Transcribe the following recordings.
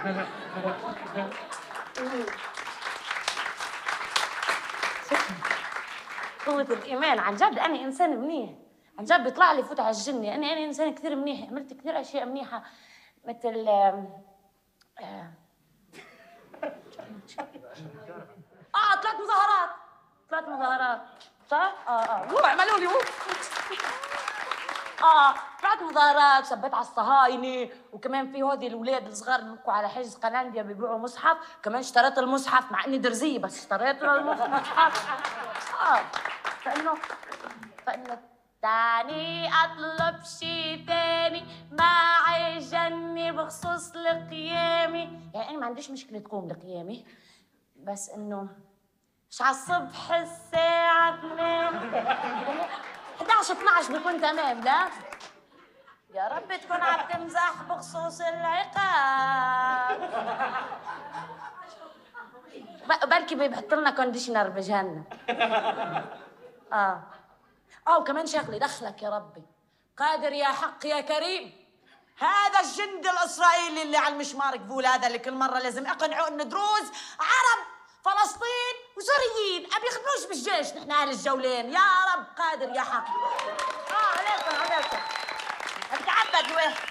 قوة الإيمان عن جد. أنا إنسان منيح عن جد، بيطلع لي فوت على الجنة. أنا إنسان كثير منيح، عملت كثير أشياء منيحة مثل طلعت مظاهرات صح؟ عملوا لي طلعت مظاهرات، سبيت على الصهاينة، وكمان في هودي الأولاد الصغار اللي بيبكوا على حجز قنانديا بيبيعوا مصحف، كمان اشتريت المصحف مع إني درزية بس اشتريت المصحف. فإنه تاني أطلب شي تاني معي جني بخصوص القيامي. يعني أنا ما عنديش مشكلة تقوم لقيامي، بس إنه مش على الصبح الساعة 11 12 بكون تمام. لا يا رب تكون عم تمزح بخصوص العقاب. بركي بيحط لنا كونديشنر بجهنم. وكمان شغلي دخلك يا ربي، قادر يا حق يا كريم. هذا الجند الإسرائيلي اللي على المشمار قبول هذا اللي كل مرة لازم أقنعه إن دروز عرب فلسطين وسوريين أبي يخدموش بالجيش، نحن أهل الجولين. يا رب قادر يا حق. عليكم بتعبد الواحد.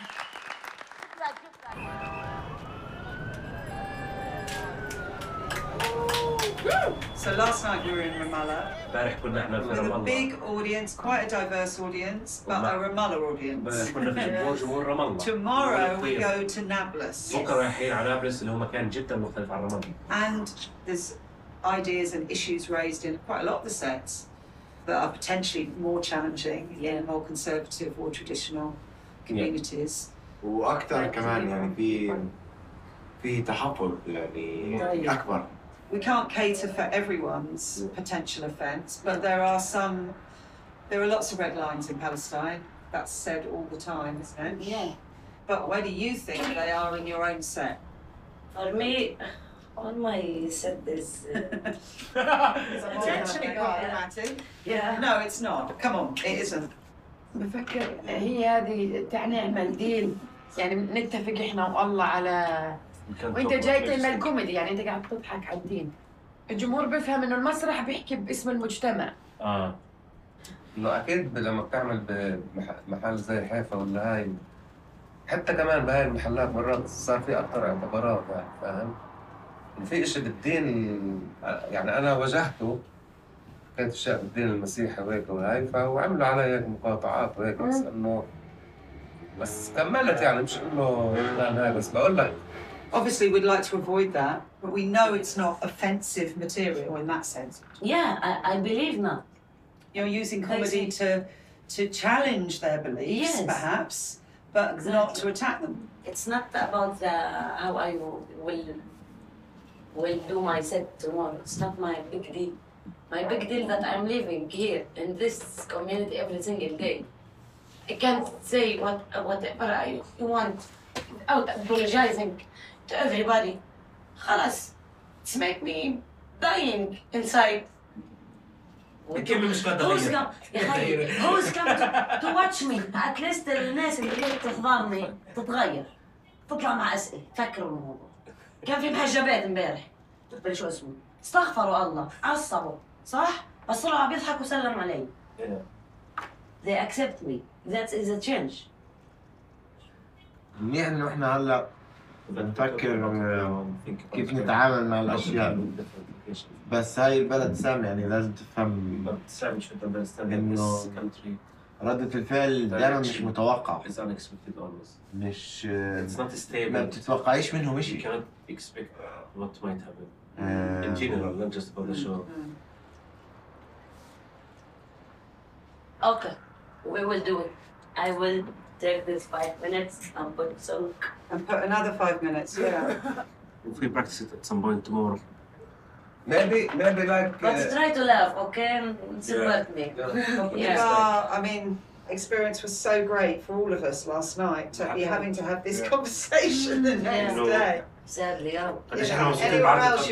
So last night we were in Ramallah امبارح كنا احنا في with a رام big الله. audience, quite a diverse audience, but a Ramallah audience. كنا في جمهور رام الله. Tomorrow we go to Nablus. بكره رايحين على نابلس اللي هو مكان جدا مختلف عن رام الله. And there's ideas and issues raised in quite a lot of the sets that are potentially more challenging in more conservative or traditional communities. واكثر كمان يعني في تحفظ يعني اكبر. We can't cater for everyone's potential offence, but there are lots of red lines in Palestine. That's said all the time, isn't it? Yeah. But where do you think they are in your own set? For me, on my set is... It's actually problematic. Yeah. No, it's not. Come on, it isn't. بفكر هي هذه تعني عمل دين، يعني نتفق احنا والله على وانت جاي تعمل كوميدي، يعني انت قاعد تضحك على الدين. الجمهور بيفهم انه المسرح بيحكي باسم المجتمع. انه اكيد لما بتعمل بمحل زي حيفا ولا هاي، حتى كمان بهاي المحلات مرات صار في اكثر اعتبارات، يعني فاهم؟ في اشي بالدين، يعني انا واجهته كانت اشياء بالدين المسيحي وهيك وهاي، فعملوا علي هيك مقاطعات وهيك، بس انه بس كملت، يعني مش انه هاي، بس بقول لك Obviously, we'd like to avoid that, but we know it's not offensive material in that sense. Yeah, I believe not. You're using comedy to challenge their beliefs, perhaps, but not to attack them. It's not about how I will do my set tomorrow. It's not my big deal. My big deal that I'm living here in this community every single day. I can't say whatever I want without apologizing to everybody. خلاص, it's make me dying inside. مش قادر Who's come to watch me? At least الناس اللي جاية تحضرني تتغير، تطلع مع أسئلة، تفكروا الموضوع. كان في محجبات امبارح، شو اسمه؟ استغفروا الله، عصبوا، صح؟ بس طلعوا عم يضحكوا وسلموا علي. They accept me. That is a change. منيح انه احنا هلا بنفكر كيف نتعامل مع الاشياء، بس هاي البلد سامة، يعني لازم تفهم انه ردة الفعل دائما مش متوقع، مش ما بتتوقعيش منهم شيء. In general, not just about the show. Okay, we will do it. I will take this 5 minutes and put some... And put another 5 minutes, yeah. If we practice it at some point tomorrow. maybe like. But try to laugh, okay? And support me. Yeah. I mean, experience was so great for all of us last night to be having to have this conversation the next day. Sadly, Anyone else